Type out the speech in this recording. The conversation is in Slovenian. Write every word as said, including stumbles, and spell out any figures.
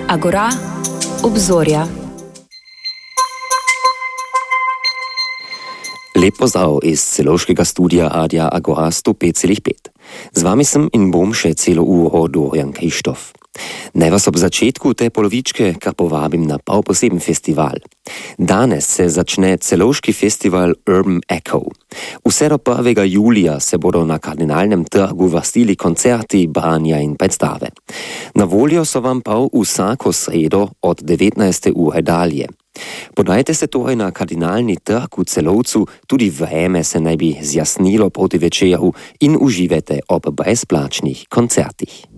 Agora, obzorja. Lep pozdrav iz celovškega studia Radia Agora sto pet celih pet. Z vami sem in bom še celo uro Dorian Krištof. Naj vas ob začetku te polovičke kar povabim na prav poseben festival. Danes se začne celovški festival Urban Echo. Vse do prvega julija se bodo na Kardinalnem trgu vrstili koncerti, branja in predstave. Na voljo so vam prav vsako sredo od devetnajste ure dalje. Podajte se torej na Kardinalni trg v Celovcu, tudi vreme se naj bi zjasnilo proti večeru in uživajte ob brezplačnih koncertih.